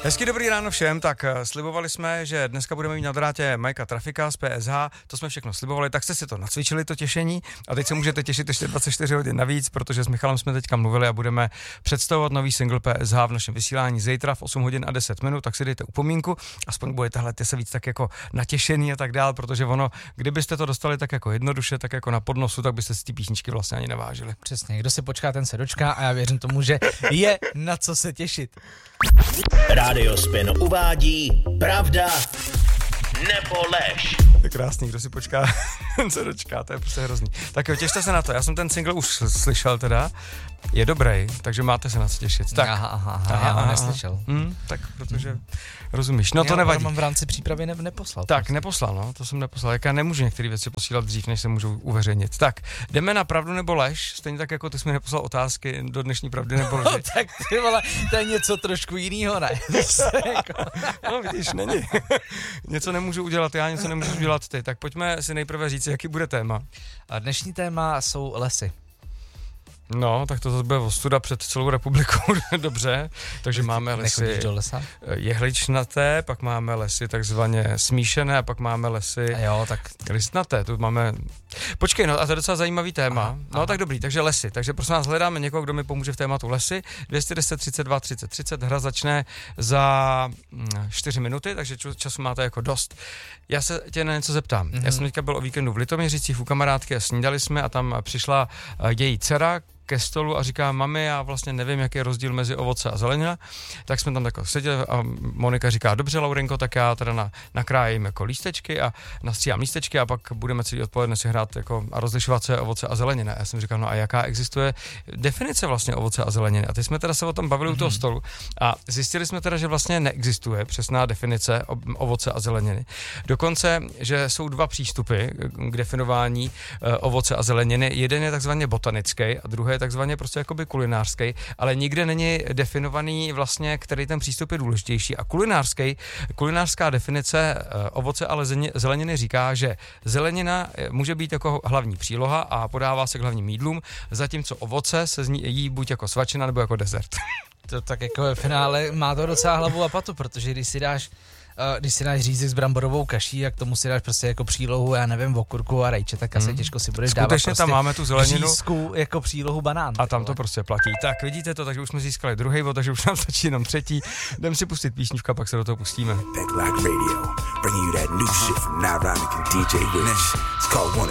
Hezky dobrý ráno všem, tak slibovali jsme, že dneska budeme mít na drátě Majka Trafika z PSH, to jsme všechno slibovali, tak jste si to nacvičili, to těšení, a teď se můžete těšit ještě 24 hodin navíc, protože s Michalem jsme teďka mluvili a budeme představovat nový single PSH v našem vysílání zítra v 8 hodin a 10 minut, tak si dejte upomínku, aspoň budete hledat se víc tak jako natěšený a tak dál, protože ono, kdybyste to dostali tak jako jednoduše, tak jako na podnosu, tak byste si ty písničky vlastně ani nevážili. Přesně, kdo si počká, ten se dočká a já věřím tomu, že je na co se těšit. Rádio Spin uvádí Pravda nebo lež. Je krásný, kdo si počká, ten se dočká, to je prostě hrozný. Tak jo, těšte se na to, já jsem ten single už slyšel teda, je dobrý, takže máte se na co těšit. Tak. Já ho neslyšel. Tak, protože rozumíš, no to nevadí. Já mám v rámci přípravy neposlal. Tak, neposlal, no, to jsem neposlal, jak já nemůžu některé věci posílat dřív, než se můžou uveřejnit. Tak, jdeme na pravdu nebo lež, stejně tak jako ty jsi mi neposlal otázky do dnešní pravdy nebo leži. No, tak ty vole, to je něco trošku jinýho, ne? No vidíš, není. Něco nemůžu udělat já, něco nemůžu udělat ty, tak pojďme si nejprve říct, jaký bude téma. A dnešní téma jsou lesy. No, tak to zase bude ostuda před celou republikou, dobře, takže máme lesy. Nechodíš do lesa? Jehličnaté, pak máme lesy takzvaně smíšené a pak máme lesy listnaté, tu máme... Počkej, no a to je docela zajímavý téma. No tak dobrý, takže lesy, takže prosím nás hledáme někoho, kdo mi pomůže v tématu lesy. 210 32 30 30, hra začne za 4 minuty, takže času máte jako dost. Já se tě na něco zeptám. Já jsem teďka byl o víkendu v Litoměřicích u kamarádky a snídali jsme a tam přišla její dcera ke stolu a říká, mami, já vlastně nevím, jaký je rozdíl mezi ovoce a zelenina, tak jsme tam takhle seděli a Monika říká, dobře, Laurenko, tak já teda nakrájím jako lístečky a nastříhám lístečky a pak budeme celý odpoledne si hrát jako a rozlišovat, co je ovoce a zelenina. Já jsem říkal, no a jaká existuje definice vlastně ovoce a zeleniny? A teď jsme teda se o tom bavili u toho stolu a zjistili jsme teda, že vlastně neexistuje přesná definice ovoce a zeleniny. Dokonce, že jsou dva přístupy k definování ovoce a zeleniny. Jeden je takzvaně botanický a druhý je takzvaně prostě jakoby kulinářský, ale nikde není definovaný vlastně, který ten přístup je důležitější. A kulinářská definice ovoce a zeleniny říká, že zelenina může být jako hlavní příloha a podává se k hlavním jídlům, zatímco ovoce se z ní jí buď jako svačina nebo jako dezert. To tak jako ve finále má to docela hlavu a patu, protože když si dáš řízek s bramborovou kaší, jak tomu si dáš prostě jako přílohu, já nevím, okurku a rajče, tak asi těžko si budeš dávat prostě tam máme tu zeleninu řízku jako přílohu banán. A tam to prostě platí. Tak vidíte to, takže už jsme získali druhý bod, takže už nám stačí jenom třetí. Jdem si pustit písničku a pak se do toho pustíme. That Black Radio, bringing you that new shit from Nyronik and DJ Rich. It's called 1